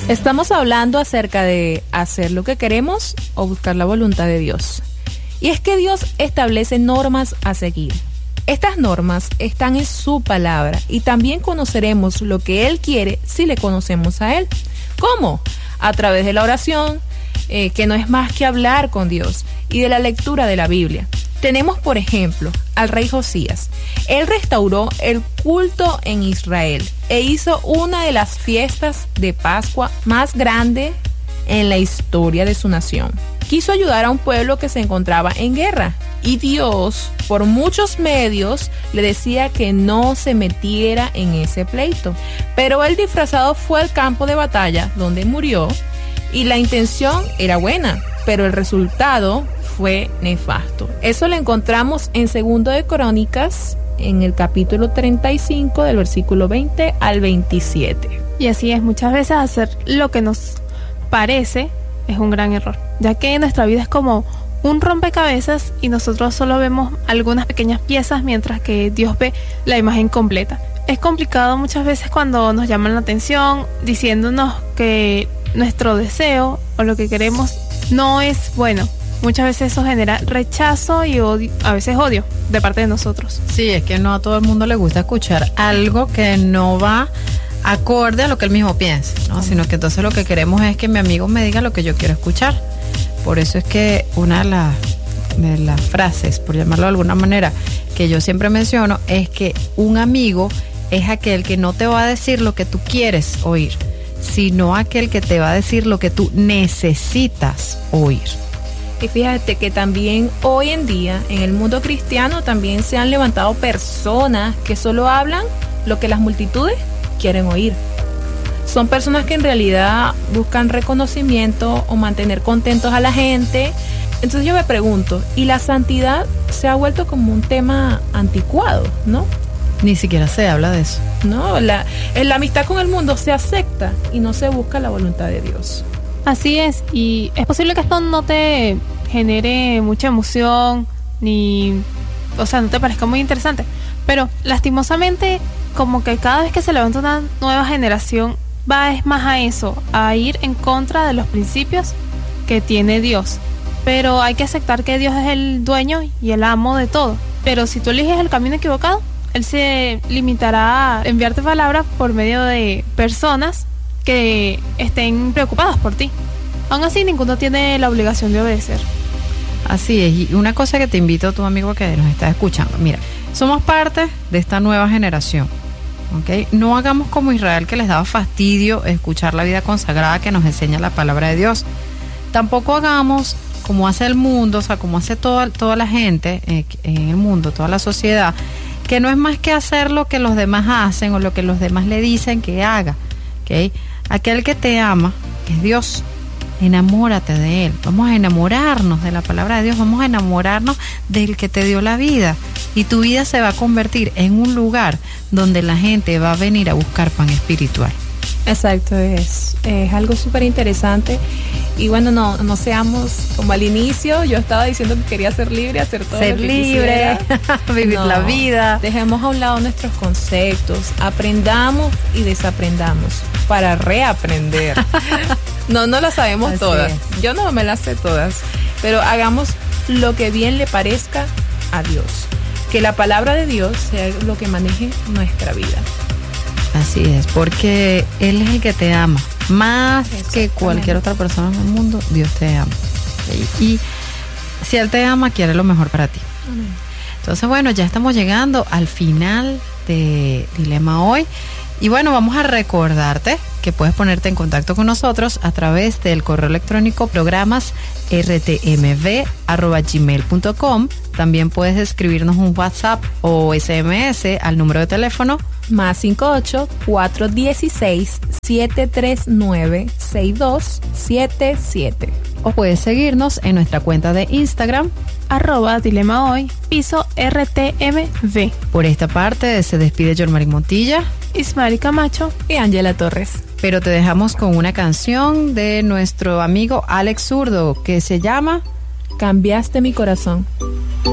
Estamos hablando acerca de hacer lo que queremos o buscar la voluntad de Dios. Y es que Dios establece normas a seguir. Estas normas están en su palabra y también conoceremos lo que Él quiere si le conocemos a Él. ¿Cómo? A través de la oración, que no es más que hablar con Dios, y de la lectura de la Biblia. Tenemos, por ejemplo, al rey Josías. Él restauró el culto en Israel e hizo una de las fiestas de Pascua más grande en la historia de su nación. Quiso ayudar a un pueblo que se encontraba en guerra y Dios, por muchos medios, le decía que no se metiera en ese pleito. Pero él disfrazado fue al campo de batalla donde murió y la intención era buena, pero el resultado fue nefasto. Eso lo encontramos en 2 de Crónicas, en el capítulo 35, del versículo 20 al 27. Y así es, muchas veces hacer lo que nos parece es un gran error, ya que nuestra vida es como un rompecabezas y nosotros solo vemos algunas pequeñas piezas mientras que Dios ve la imagen completa. Es complicado muchas veces cuando nos llaman la atención diciéndonos que nuestro deseo o lo que queremos no es bueno. Muchas veces eso genera rechazo y odio, a veces odio de parte de nosotros. Sí, es que no a todo el mundo le gusta escuchar algo que no va acorde a lo que él mismo piensa, ¿no? Sino que entonces lo que queremos es que mi amigo me diga lo que yo quiero escuchar. Por eso es que una de las frases, por llamarlo de alguna manera, que yo siempre menciono, es que un amigo es aquel que no te va a decir lo que tú quieres oír, sino aquel que te va a decir lo que tú necesitas oír. Y fíjate que también hoy en día en el mundo cristiano también se han levantado personas que solo hablan lo que las multitudes quieren oír. Son personas que en realidad buscan reconocimiento o mantener contentos a la gente. Entonces yo me pregunto, ¿y la santidad se ha vuelto como un tema anticuado, no? Ni siquiera se habla de eso. No, la amistad con el mundo se acepta y no se busca la voluntad de Dios. Así es, y es posible que esto no te genere mucha emoción, o sea, no te parezca muy interesante, pero lastimosamente como que cada vez que se levanta una nueva generación va es más a eso, a ir en contra de los principios que tiene Dios. Pero hay que aceptar que Dios es el dueño y el amo de todo. Pero si tú eliges el camino equivocado, Él se limitará a enviarte palabras por medio de personas que estén preocupadas por ti. Aún así, ninguno tiene la obligación de obedecer. Así es, y una cosa que te invito a tu amigo que nos está escuchando, mira, somos parte de esta nueva generación, ¿ok? No hagamos como Israel, que les daba fastidio escuchar la vida consagrada que nos enseña la palabra de Dios. Tampoco hagamos como hace el mundo, o sea, como hace toda la gente en el mundo, toda la sociedad, que no es más que hacer lo que los demás hacen o lo que los demás le dicen que haga, ¿ok? Aquel que te ama es Dios. Enamórate de Él. Vamos a enamorarnos de la palabra de Dios. Vamos a enamorarnos del que te dio la vida. Y tu vida se va a convertir en un lugar donde la gente va a venir a buscar pan espiritual. Exacto, es algo súper interesante. Y bueno, no seamos como al inicio. Yo estaba diciendo que quería ser libre, hacer todo ser lo que libre, vivir la vida. Dejemos a un lado nuestros conceptos, aprendamos y desaprendamos para reaprender. No las sabemos así todas. Es. Yo no me las sé todas, pero hagamos lo que bien le parezca a Dios. Que la palabra de Dios sea lo que maneje nuestra vida. Así es, porque Él es el que te ama. Más que cualquier otra persona en el mundo, Dios te ama. Y si Él te ama, quiere lo mejor para ti. Entonces, bueno, ya estamos llegando al final de Dilema Hoy. Y bueno, vamos a recordarte que puedes ponerte en contacto con nosotros a través del correo electrónico programas.rtmv@gmail.com. También puedes escribirnos un WhatsApp o SMS al número de teléfono +58 416 739 6277. o puedes seguirnos en nuestra cuenta de Instagram @dilemahoy _RTMV. Por esta parte se despide Yormari Montilla, Ismari Camacho y Ángela Torres. pero te dejamos con una canción de nuestro amigo Alex Zurdo que se llama Cambiaste mi corazón.